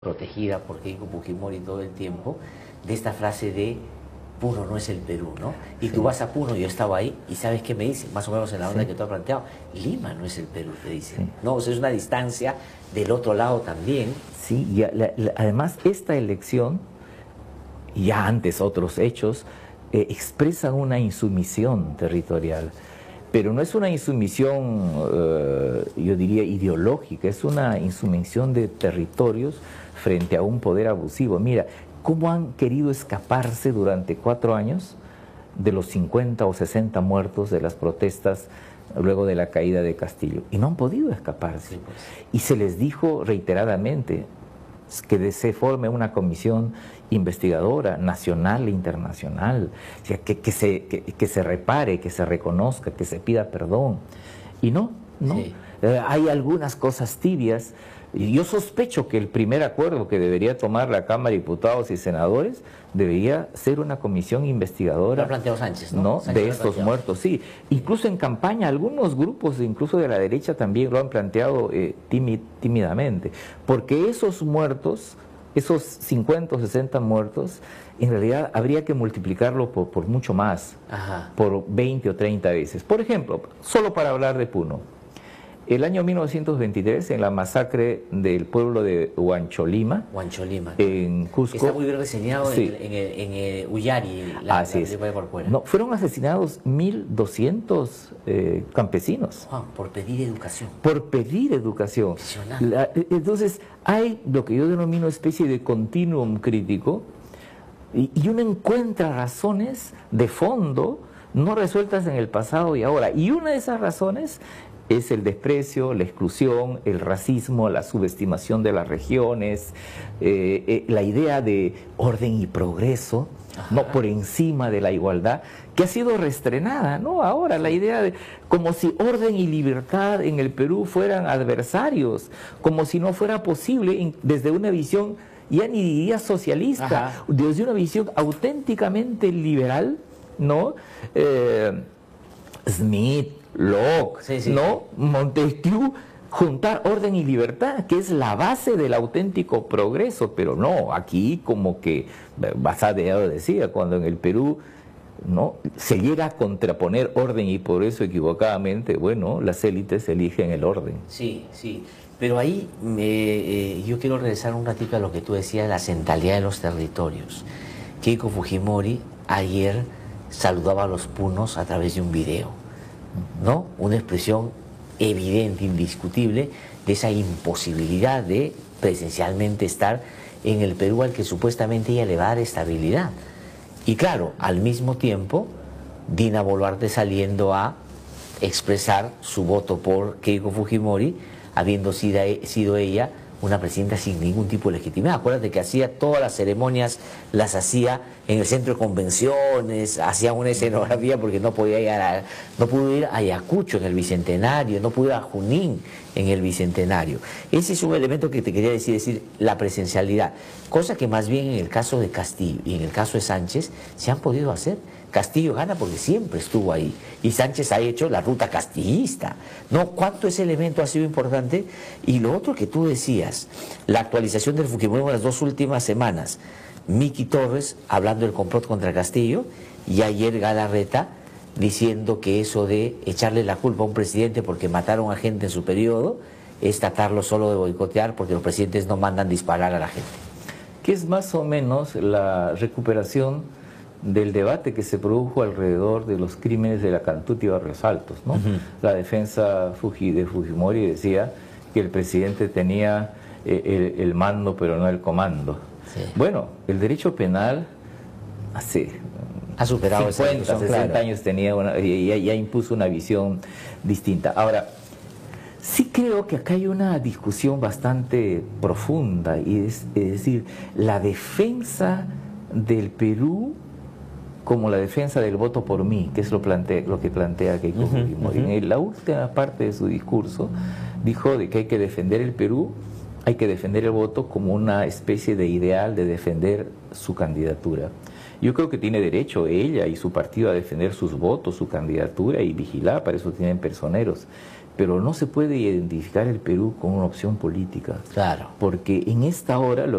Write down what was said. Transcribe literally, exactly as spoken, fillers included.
protegida por Keiko Fujimori todo el tiempo, de esta frase de Puno no es el Perú, ¿no? Y sí. Tú vas a Puno, yo estaba ahí, y ¿sabes qué me dice? Más o menos en la onda sí. que tú has planteado, Lima no es el Perú, te dicen. Sí. No, o sea, es una distancia del otro lado también. Sí, y a, la, la, además esta elección, y ya antes otros hechos, eh, expresan una insumisión territorial. Pero no es una insumisión, eh, yo diría, ideológica, es una insumisión de territorios frente a un poder abusivo. Mira, ¿cómo han querido escaparse durante cuatro años de los cincuenta o sesenta muertos de las protestas luego de la caída de Castillo? Y no han podido escaparse. Sí, pues. Y se les dijo reiteradamente que se forme una comisión investigadora nacional e internacional, o sea, que, que, se, que, que se repare, que se reconozca, que se pida perdón. Y no, no. Sí. Eh, hay algunas cosas tibias. Y yo sospecho que el primer acuerdo que debería tomar la Cámara de Diputados y Senadores debería ser una comisión investigadora. Lo ha planteado Sánchez, ¿no? ¿no? Sánchez de estos muertos, sí. Incluso en campaña, algunos grupos, incluso de la derecha, también lo han planteado eh, tímid, tímidamente. Porque esos muertos, esos cincuenta o sesenta muertos, en realidad habría que multiplicarlo por, por mucho más, Ajá. por veinte o treinta veces. Por ejemplo, solo para hablar de Puno. El año mil novecientos veintitrés, en la masacre del pueblo de Huancholima, Huancholima en Cusco. Está muy bien reseñado sí. en, el, en, el, en el Uyari, la, Así la es. por fuera. No, fueron asesinados mil doscientos eh, campesinos. Juan, por pedir educación. Por pedir educación. La, entonces, hay lo que yo denomino especie de continuum crítico, y, y uno encuentra razones de fondo no resueltas en el pasado y ahora. Y una de esas razones es el desprecio, la exclusión, el racismo, la subestimación de las regiones, eh, eh, la idea de orden y progreso, Ajá. no por encima de la igualdad, que ha sido reestrenada, ¿no? Ahora la idea de como si orden y libertad en el Perú fueran adversarios, como si no fuera posible desde una visión, ya ni diría socialista, Ajá. desde una visión auténticamente liberal, ¿no? Eh, Smith, Locke, sí, sí. ¿no? Montesquieu, juntar orden y libertad, que es la base del auténtico progreso, pero no, aquí como que, Basadre decía, cuando en el Perú no se llega a contraponer orden y por eso equivocadamente, bueno, las élites eligen el orden. Sí, sí, pero ahí me, eh, yo quiero regresar un ratito a lo que tú decías, la centralidad de los territorios. Keiko Fujimori ayer saludaba a los punos a través de un video, ¿no? Una expresión evidente, indiscutible, de esa imposibilidad de presencialmente estar en el Perú al que supuestamente ella le va a dar estabilidad. Y claro, al mismo tiempo, Dina Boluarte saliendo a expresar su voto por Keiko Fujimori, habiendo sido, sido ella una presidenta sin ningún tipo de legitimidad. Acuérdate que hacía todas las ceremonias, las hacía en el centro de convenciones, hacía una escenografía porque no podía ir a, no pudo ir a Ayacucho en el Bicentenario, no pudo ir a Junín en el Bicentenario. Ese es un elemento que te quería decir, decir la presencialidad, cosa que más bien en el caso de Castillo y en el caso de Sánchez se han podido hacer. Castillo gana porque siempre estuvo ahí y Sánchez ha hecho la ruta castillista. ¿No? ¿Cuánto ese elemento ha sido importante? Y lo otro que tú decías, la actualización del Fujimori en las dos últimas semanas, Miki Torres hablando del complot contra Castillo y ayer Galarreta diciendo que eso de echarle la culpa a un presidente porque mataron a gente en su periodo es tratarlo solo de boicotear porque los presidentes no mandan disparar a la gente. Que es más o menos la recuperación del debate que se produjo alrededor de los crímenes de la Cantuta y Barrios Altos, ¿no? Uh-huh. La defensa Fuji, de Fujimori decía que el presidente tenía eh, el, el mando pero no el comando. Sí. Bueno, el derecho penal hace ha superado cincuenta, sesenta claro. años tenía una, ya, ya impuso una visión distinta. Ahora, sí creo que acá hay una discusión bastante profunda y es, es decir, la defensa del Perú como la defensa del voto por mí, que es lo, plantea, lo que plantea Keiko Fujimori. Uh-huh, uh-huh. En la última parte de su discurso dijo de que hay que defender el Perú, hay que defender el voto como una especie de ideal de defender su candidatura. Yo creo que tiene derecho ella y su partido a defender sus votos, su candidatura y vigilar, para eso tienen personeros. pero no se puede identificar el Perú con una opción política. Claro. Porque en esta hora lo